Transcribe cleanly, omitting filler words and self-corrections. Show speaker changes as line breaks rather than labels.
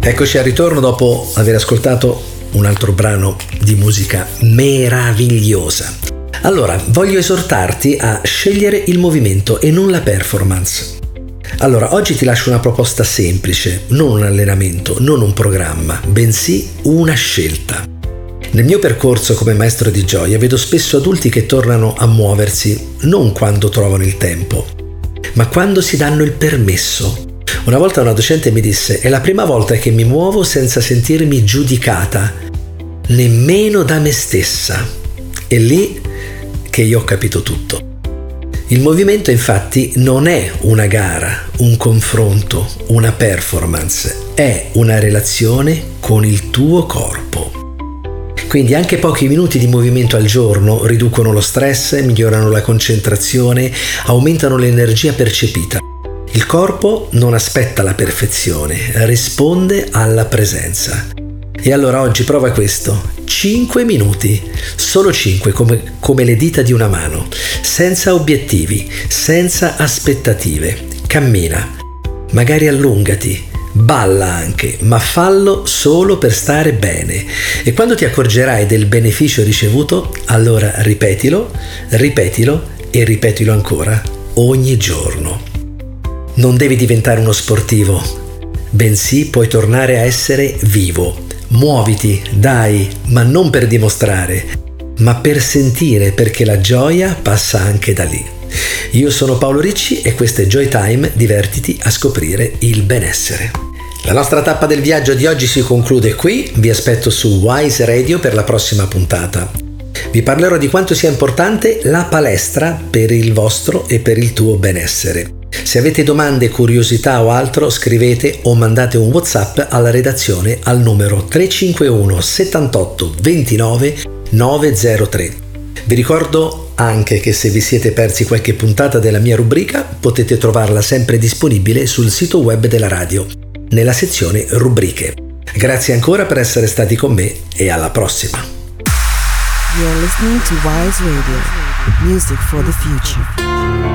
Eccoci al ritorno dopo aver ascoltato un altro brano di musica meravigliosa. Allora, voglio esortarti a scegliere il movimento e non la performance. Allora, oggi ti lascio una proposta semplice, non un allenamento, non un programma, bensì una scelta. Nel mio percorso come maestro di gioia vedo spesso adulti che tornano a muoversi non quando trovano il tempo, ma quando si danno il permesso. Una volta una docente mi disse: è la prima volta che mi muovo senza sentirmi giudicata, nemmeno da me stessa. È lì che io ho capito tutto. Il movimento infatti non è una gara, un confronto, una performance, è una relazione con il tuo corpo. Quindi anche pochi minuti di movimento al giorno riducono lo stress, migliorano la concentrazione, aumentano l'energia percepita. Il corpo non aspetta la perfezione, risponde alla presenza. E allora oggi prova questo: 5 minuti, solo 5 come le dita di una mano, senza obiettivi, senza aspettative. Cammina, magari allungati, balla anche, ma fallo solo per stare bene. E quando ti accorgerai del beneficio ricevuto, allora ripetilo e ripetilo ancora, ogni giorno. Non devi diventare uno sportivo, bensì puoi tornare a essere vivo. Muoviti, dai, ma non per dimostrare, ma per sentire, perché la gioia passa anche da lì. Io sono Paolo Ricci e questo è Joy Time, divertiti a scoprire il benessere. La nostra tappa del viaggio di oggi si conclude qui, vi aspetto su Wise Radio per la prossima puntata. Vi parlerò di quanto sia importante la palestra per il vostro e per il tuo benessere. Se avete domande, curiosità o altro, scrivete o mandate un WhatsApp alla redazione al numero 351 78 29 903. Vi ricordo anche che se vi siete persi qualche puntata della mia rubrica, potete trovarla sempre disponibile sul sito web della radio, nella sezione rubriche. Grazie ancora per essere stati con me e alla prossima.
You're listening to Wise Radio, music for the future.